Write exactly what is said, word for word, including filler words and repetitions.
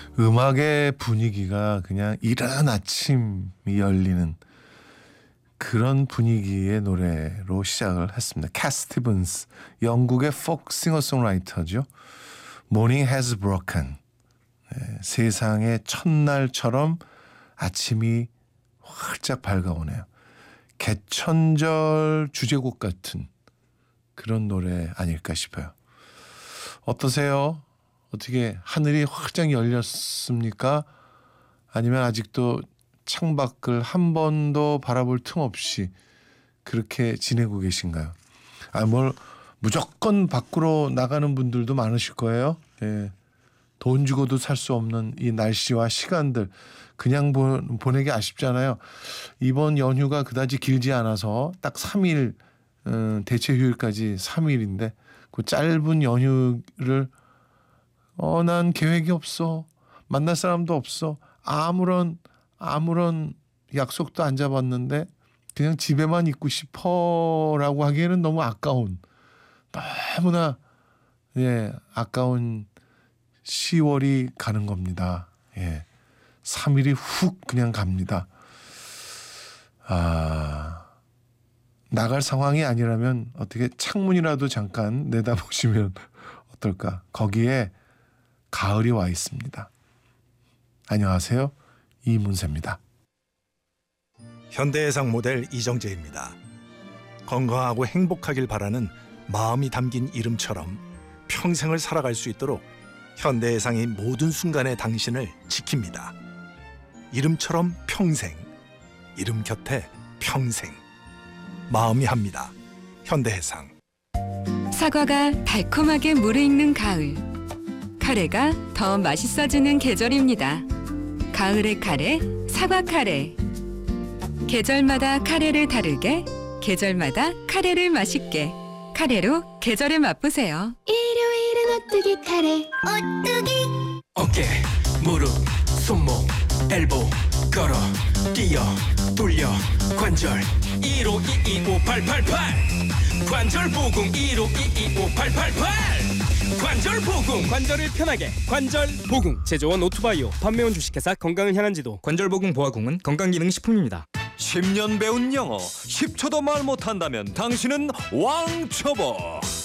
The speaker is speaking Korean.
음악의 분위기가 그냥 이른 아침이 열리는 그런 분위기의 노래로 시작을 했습니다. 캣 스티븐스, 영국의 folk 싱어송라이터죠. Morning has broken. 네, 세상의 첫날처럼 아침이 활짝 밝아오네요. 개천절 주제곡 같은 그런 노래 아닐까 싶어요. 어떠세요? 어떻게 하늘이 활짝 열렸습니까? 아니면 아직도 창밖을 한 번도 바라볼 틈 없이 그렇게 지내고 계신가요? 아, 뭘 무조건 밖으로 나가는 분들도 많으실 거예요. 예. 돈 주고도 살 수 없는 이 날씨와 시간들 그냥 보, 보내기 아쉽잖아요. 이번 연휴가 그다지 길지 않아서 딱 삼 일 음, 대체 휴일까지 삼 일인데 그 짧은 연휴를 어, 난 계획이 없어. 만날 사람도 없어. 아무런 아무런 약속도 안 잡았는데 그냥 집에만 있고 싶어라고 하기에는 너무 아까운 너무나 예, 아까운 시월이 가는 겁니다. 예. 삼 일이 훅 그냥 갑니다. 아, 나갈 상황이 아니라면 어떻게 창문이라도 잠깐 내다보시면 어떨까? 거기에 가을이 와 있습니다. 안녕하세요. 이문세입니다. 현대해상 모델 이정재입니다. 건강하고 행복하길 바라는 마음이 담긴 이름처럼 평생을 살아갈 수 있도록 현대해상이 모든 순간의 당신을 지킵니다. 이름처럼 평생, 이름 곁에 평생. 마음이 합니다. 현대해상. 사과가 달콤하게 무르익는 가을. 카레가 더 맛있어지는 계절입니다. 가을의 카레, 사과 카레. 계절마다 카레를 다르게, 계절마다 카레를 맛있게. 카레로 계절을 맛보세요. 일요일은 오뚜기 카레. 오뚜기. 어깨, 무릎, 손목, 엘보, 걸어, 뛰어, 돌려, 관절 일오이이오팔팔팔 관절보공 일오이이오팔팔팔 관절보공. 관절을 편하게 관절보공. 제조원 오투바이오, 판매원 주식회사 건강을 향한 지도. 관절보공 보아공은 건강기능식품입니다. 십 년 배운 영어 십 초도 말 못한다면 당신은 왕초보.